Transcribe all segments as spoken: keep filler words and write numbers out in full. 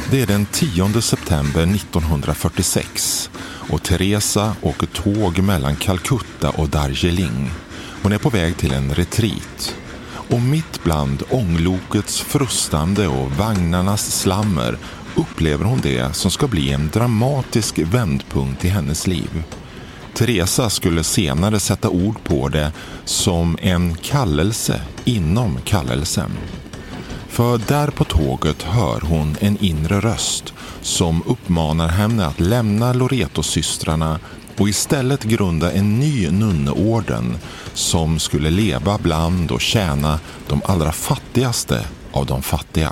Det är den tionde september nittonhundrafyrtiosex och Teresa åker tåg mellan Calcutta och Darjeeling. Hon är på väg till en retreat. Och mitt bland ånglokets frustande och vagnarnas slammer upplever hon det som ska bli en dramatisk vändpunkt i hennes liv. Teresa skulle senare sätta ord på det som en kallelse inom kallelsen. För där på tåget hör hon en inre röst som uppmanar henne att lämna Loreto-systrarna och istället grunda en ny nunneorden som skulle leva bland och tjäna de allra fattigaste av de fattiga.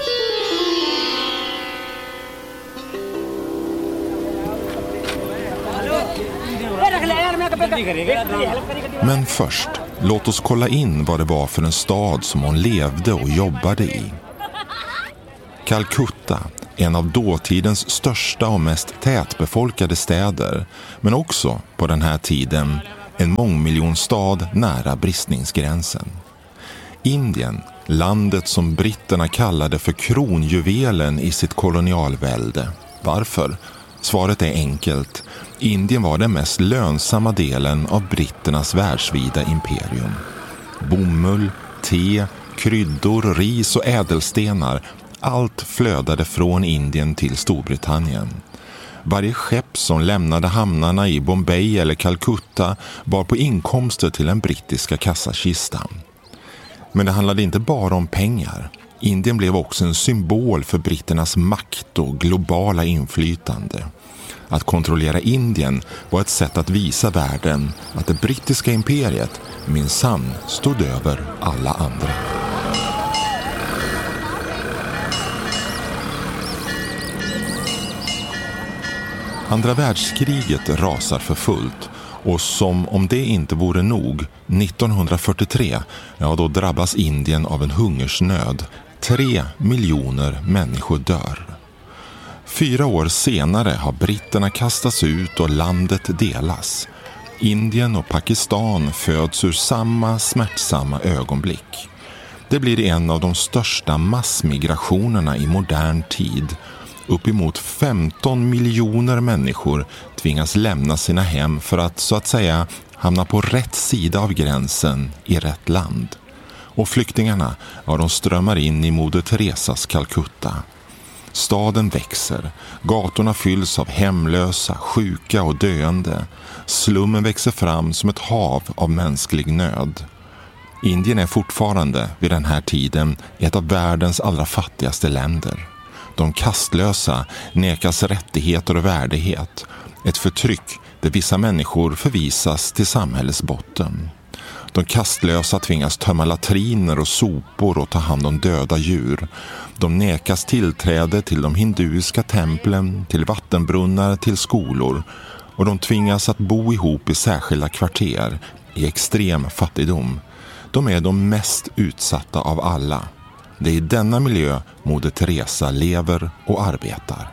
Men först, låt oss kolla in vad det var för en stad som hon levde och jobbade i. Calcutta, en av dåtidens största och mest tätbefolkade städer, men också på den här tiden en mångmiljonstad nära bristningsgränsen. Indien, landet som britterna kallade för kronjuvelen i sitt kolonialvälde. Varför? Svaret är enkelt. Indien var den mest lönsamma delen av britternas världsvida imperium. Bomull, te, kryddor, ris och ädelstenar, allt flödade från Indien till Storbritannien. Varje skepp som lämnade hamnarna i Bombay eller Calcutta var på inkomster till den brittiska kassakistan. Men det handlade inte bara om pengar. Indien blev också en symbol för britternas makt och globala inflytande. Att kontrollera Indien var ett sätt att visa världen att det brittiska imperiet minsann stod över alla andra. Andra världskriget rasar för fullt och som om det inte vore nog, nittonhundrafyrtiotre, ja då drabbas Indien av en hungersnöd. Tre miljoner människor dör. Fyra år senare har britterna kastats ut och landet delas. Indien och Pakistan föds ur samma smärtsamma ögonblick. Det blir en av de största massmigrationerna i modern tid. Uppemot femton miljoner människor tvingas lämna sina hem för att så att säga hamna på rätt sida av gränsen i rätt land. Och flyktingarna, ja, de strömmar in i Moder Teresas Calcutta. Staden växer, gatorna fylls av hemlösa, sjuka och döende. Slummen växer fram som ett hav av mänsklig nöd. Indien är fortfarande vid den här tiden ett av världens allra fattigaste länder. De kastlösa nekas rättigheter och värdighet. Ett förtryck där vissa människor förvisas till samhällets botten. De kastlösa tvingas tömma latriner och sopor och ta hand om döda djur. De nekas tillträde till de hinduiska templen, till vattenbrunnar, till skolor. Och de tvingas att bo ihop i särskilda kvarter, i extrem fattigdom. De är de mest utsatta av alla. Det är i denna miljö Moder Teresa lever och arbetar.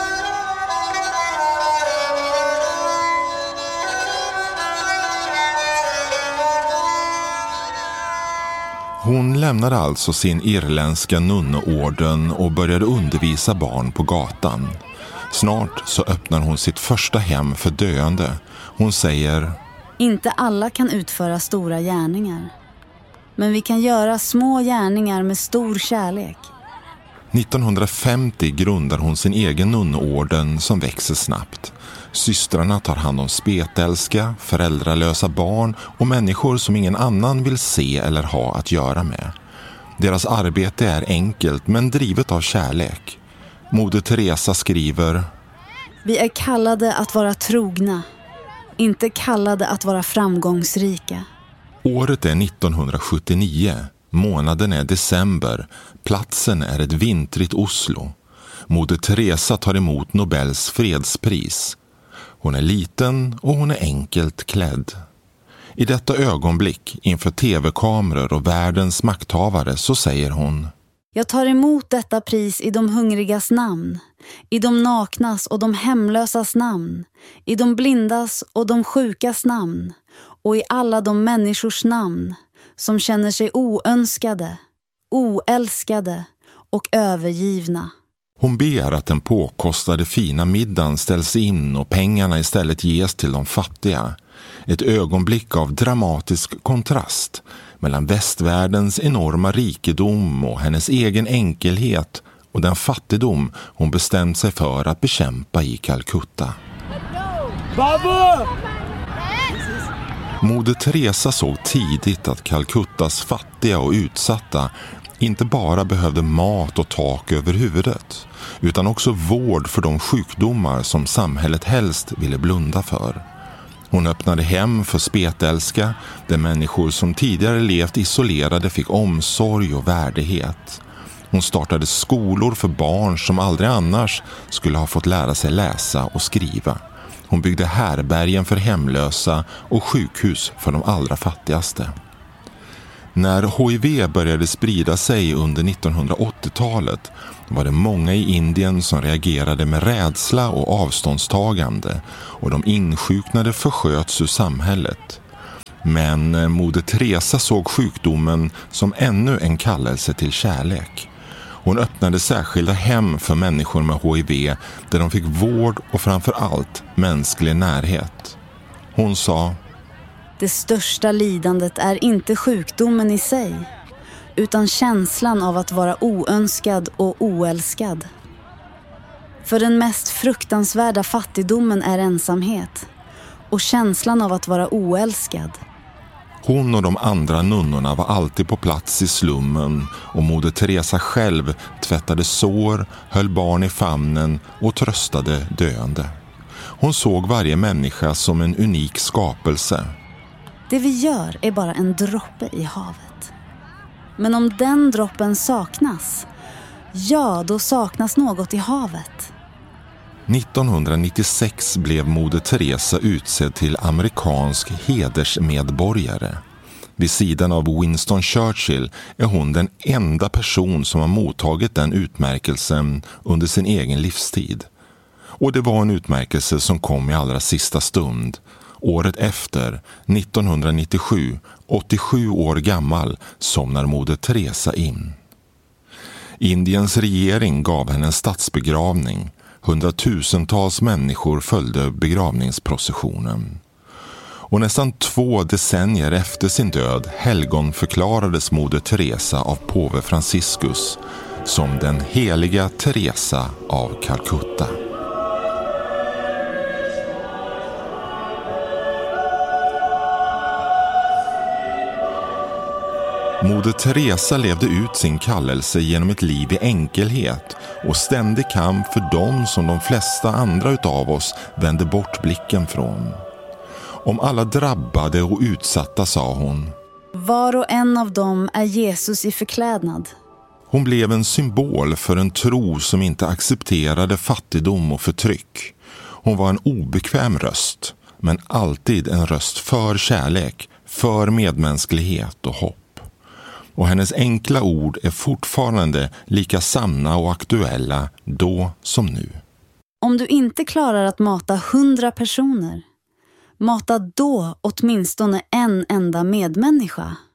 Hon lämnade alltså sin irländska nunneorden och började undervisa barn på gatan. Snart så öppnar hon sitt första hem för döende. Hon säger: inte alla kan utföra stora gärningar. Men vi kan göra små gärningar med stor kärlek. nittonhundrafemtio grundar hon sin egen nunneorden som växer snabbt. Systrarna tar hand om spetälska, föräldralösa barn och människor som ingen annan vill se eller ha att göra med. Deras arbete är enkelt men drivet av kärlek. Moder Teresa skriver: vi är kallade att vara trogna, inte kallade att vara framgångsrika. Året är nittonhundrasjuttionio, månaden är december, platsen är ett vintrigt Oslo. Moder Teresa tar emot Nobels fredspris. Hon är liten och hon är enkelt klädd. I detta ögonblick inför tv-kameror och världens makthavare så säger hon: jag tar emot detta pris i de hungrigas namn, i de naknas och de hemlösas namn, i de blindas och de sjukas namn och i alla de människors namn som känner sig oönskade, oälskade och övergivna. Hon ber att den påkostade fina middagen ställs in och pengarna istället ges till de fattiga. Ett ögonblick av dramatisk kontrast mellan västvärldens enorma rikedom och hennes egen enkelhet och den fattigdom hon bestämt sig för att bekämpa i Calcutta. Baba! Moder Teresa såg tidigt att Calcuttas fattiga och utsatta inte bara behövde mat och tak över huvudet, utan också vård för de sjukdomar som samhället helst ville blunda för. Hon öppnade hem för spetälska, där människor som tidigare levt isolerade fick omsorg och värdighet. Hon startade skolor för barn som aldrig annars skulle ha fått lära sig läsa och skriva. Hon byggde härbergen för hemlösa och sjukhus för de allra fattigaste. När H I V började sprida sig under nittonhundraåttiotalet var det många i Indien som reagerade med rädsla och avståndstagande, och de insjuknade försköts ur samhället. Men Moder Teresa såg sjukdomen som ännu en kallelse till kärlek. Hon öppnade särskilda hem för människor med H I V där de fick vård och framför allt mänsklig närhet. Hon sa: det största lidandet är inte sjukdomen i sig, utan känslan av att vara oönskad och oälskad. För den mest fruktansvärda fattigdomen är ensamhet och känslan av att vara oälskad. Hon och de andra nunnorna var alltid på plats i slummen, och Moder Teresa själv tvättade sår, höll barn i famnen och tröstade döende. Hon såg varje människa som en unik skapelse. Det vi gör är bara en droppe i havet. Men om den droppen saknas, ja, då saknas något i havet. nittonhundranittiosex blev Moder Teresa utsedd till amerikansk hedersmedborgare. Vid sidan av Winston Churchill är hon den enda person som har mottagit den utmärkelsen under sin egen livstid. Och det var en utmärkelse som kom i allra sista stund. Året efter, nittonhundranittiosju, åttiosju år gammal, somnar Moder Teresa in. Indiens regering gav henne en statsbegravning. Hundratusentals människor följde begravningsprocessionen. Och nästan två decennier efter sin död helgonförklarades Moder Teresa av påve Franciscus som den heliga Teresa av Calcutta. Moder Teresa levde ut sin kallelse genom ett liv i enkelhet och ständig kamp för dem som de flesta andra utav oss vände bort blicken från. Om alla drabbade och utsatta, sa hon: var och en av dem är Jesus i förklädnad. Hon blev en symbol för en tro som inte accepterade fattigdom och förtryck. Hon var en obekväm röst, men alltid en röst för kärlek, för medmänsklighet och hopp. Och hennes enkla ord är fortfarande lika sanna och aktuella då som nu. Om du inte klarar att mata hundra personer, mata då åtminstone en enda medmänniska.